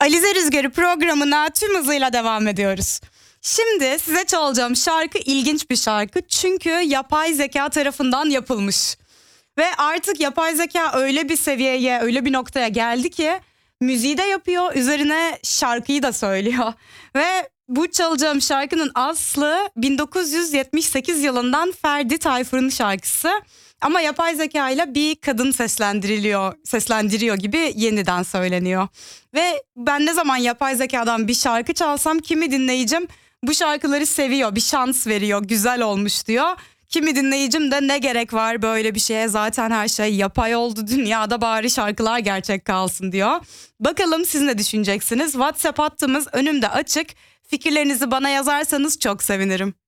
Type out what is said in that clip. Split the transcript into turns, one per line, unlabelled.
Alize Rüzgarı programına tüm hızıyla devam ediyoruz. Şimdi size çalacağım şarkı ilginç bir şarkı. Çünkü yapay zeka tarafından yapılmış. Ve artık yapay zeka öyle bir seviyeye, öyle bir noktaya geldi ki müziği de yapıyor, üzerine şarkıyı da söylüyor. Ve bu çalacağım şarkının aslı 1978 yılından Ferdi Tayfur'un şarkısı. Ama yapay zeka ile bir kadın seslendiriyor gibi yeniden söyleniyor. Ve ben ne zaman yapay zekadan bir şarkı çalsam kimi dinleyicim bu şarkıları seviyor, bir şans veriyor, güzel olmuş diyor. Kimi dinleyicim de ne gerek var böyle bir şeye, zaten her şey yapay oldu dünyada, bari şarkılar gerçek kalsın diyor. Bakalım siz ne düşüneceksiniz? WhatsApp hattımız önümde açık. Fikirlerinizi bana yazarsanız çok sevinirim.